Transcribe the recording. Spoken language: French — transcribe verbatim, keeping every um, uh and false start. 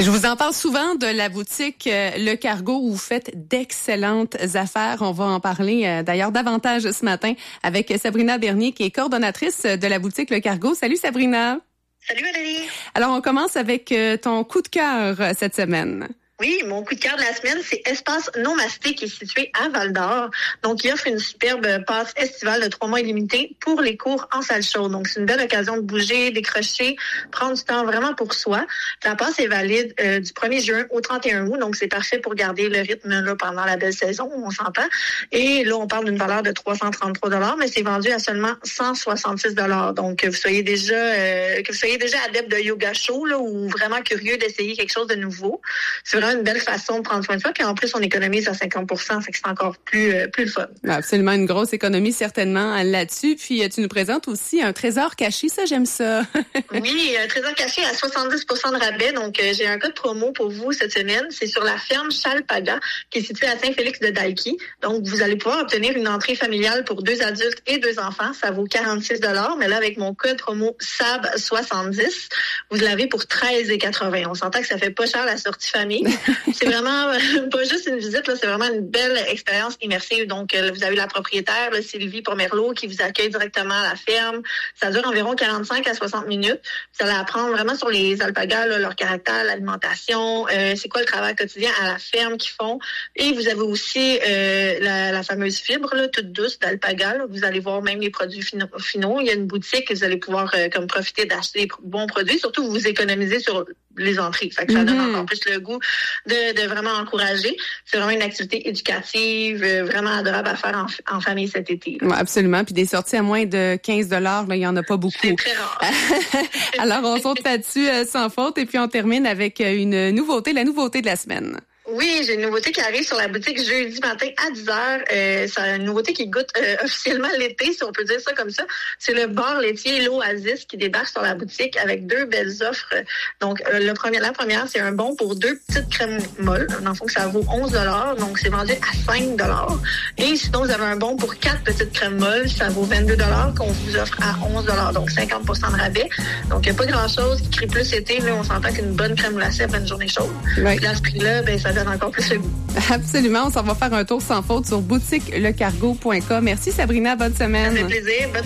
Je vous en parle souvent de la boutique euh, Le Cargo où vous faites d'excellentes affaires. On va en parler euh, d'ailleurs davantage ce matin avec Sabrina Bernier qui est coordonnatrice de la boutique Le Cargo. Salut Sabrina. Salut Valérie. Alors on commence avec euh, ton coup de cœur euh, cette semaine. Oui, mon coup de cœur de la semaine, c'est Espace Nomasté qui est situé à Val-d'Or. Donc, il offre une superbe passe estivale de trois mois illimité pour les cours en salle chaude. Donc, c'est une belle occasion de bouger, décrocher, prendre du temps vraiment pour soi. La passe est valide euh, du premier juin au trente et un août. Donc, c'est parfait pour garder le rythme là, pendant la belle saison, on s'entend. Et là, on parle d'une valeur de trois cent trente-trois dollars, mais c'est vendu à seulement cent soixante-six dollars. Donc, que vous soyez déjà euh, que vous soyez déjà adepte de yoga chaud là, ou vraiment curieux d'essayer quelque chose de nouveau. C'est vraiment une belle façon de prendre soin de soi. Puis en plus, on économise à cinquante pour cent, fait que c'est encore plus, euh, plus le fun. Absolument, une grosse économie certainement là-dessus. Puis tu nous présentes aussi un trésor caché, ça, j'aime ça. Oui, un trésor caché à soixante-dix pour cent de rabais. Donc, euh, j'ai un code promo pour vous cette semaine. C'est sur la ferme Chalpaga, qui est située à Saint-Félix-de-Dalqui. Donc, vous allez pouvoir obtenir une entrée familiale pour deux adultes et deux enfants. Ça vaut quarante-six dollars. Mais là, avec mon code promo S A B soixante-dix, vous l'avez pour treize quatre-vingts. On s'entend que ça fait pas cher la sortie famille. C'est vraiment euh, pas juste une visite, là, c'est vraiment une belle expérience immersive. Donc, euh, vous avez la propriétaire, là, Sylvie Pomerleau, qui vous accueille directement à la ferme. Ça dure environ quarante-cinq à soixante minutes. Vous allez apprendre vraiment sur les alpagas, là, leur caractère, l'alimentation, euh, c'est quoi le travail quotidien à la ferme qu'ils font. Et vous avez aussi euh, la, la fameuse fibre, là, toute douce d'alpaga. Là. Vous allez voir même les produits finaux. finaux. Il y a une boutique que vous allez pouvoir euh, comme profiter d'acheter des bons produits. Surtout, vous économisez sur les entrées. Fait que ça mm-hmm. donne encore plus le goût de, de vraiment encourager. C'est vraiment une activité éducative, euh, vraiment adorable à faire en, en famille cet été. Oui, absolument. Puis des sorties à moins de quinze dollars, il n'y en a pas beaucoup. C'est très rare. Alors, on saute là-dessus euh, sans faute. Et puis, on termine avec une nouveauté, la nouveauté de la semaine. Oui, j'ai une nouveauté qui arrive sur la boutique jeudi matin à dix heures. Euh, c'est une nouveauté qui goûte euh, officiellement l'été, si on peut dire ça comme ça. C'est le bar laitier L'Oasis qui débarque sur la boutique avec deux belles offres. Donc, euh, le premier, la première, c'est un bon pour deux petites crèmes molles. Dans le fond, ça vaut onze dollars. Donc, c'est vendu à cinq dollars. Et sinon, vous avez un bon pour quatre petites crèmes molles. Ça vaut vingt-deux dollars qu'on vous offre à onze dollars. Donc, cinquante pour cent de rabais. Donc, il n'y a pas grand-chose qui crie plus été. Là, on s'entend qu'une bonne crème glacée après une journée chaude. Oui. Puis à ce prix-là, ben, ça donne encore plus le goût. Absolument. On s'en va faire un tour sans faute sur boutique le cargo point com. Merci Sabrina. Bonne semaine. Ça fait plaisir. Bonne